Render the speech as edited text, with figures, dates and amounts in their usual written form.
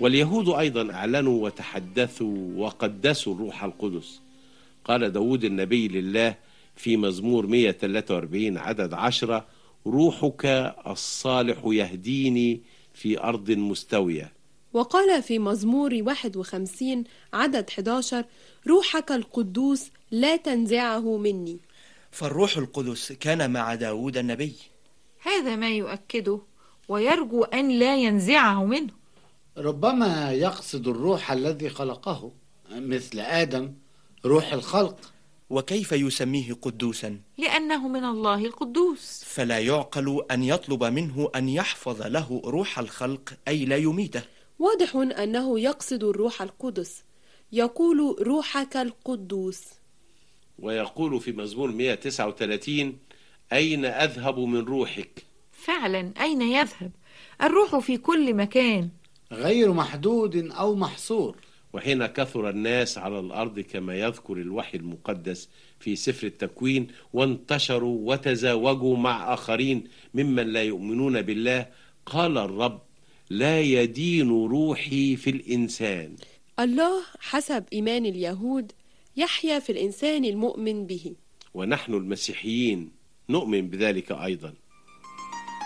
واليهود أيضا أعلنوا وتحدثوا وقدسوا الروح القدس. قال داود النبي لله في مزمور 143 عدد 10: روحك الصالح يهديني في أرض مستوية. وقال في مزمور 51 عدد 11: روحك القدوس لا تنزعه مني. فالروح القدس كان مع داود النبي. هذا ما يؤكده ويرجو أن لا ينزعه منه. ربما يقصد الروح الذي خلقه، مثل آدم روح الخلق. وكيف يسميه قدوسا؟ لأنه من الله القدوس. فلا يعقل أن يطلب منه أن يحفظ له روح الخلق أي لا يميته. واضح أنه يقصد الروح القدس، يقول روحك القدوس. ويقول في مزمور 139: أين أذهب من روحك؟ فعلا أين يذهب؟ الروح في كل مكان، غير محدود أو محصور. وحين كثر الناس على الأرض كما يذكر الوحي المقدس في سفر التكوين، وانتشروا وتزاوجوا مع آخرين ممن لا يؤمنون بالله، قال الرب: لا يدين روحي في الإنسان. الله حسب إيمان اليهود يحيا في الإنسان المؤمن به، ونحن المسيحيين نؤمن بذلك أيضا.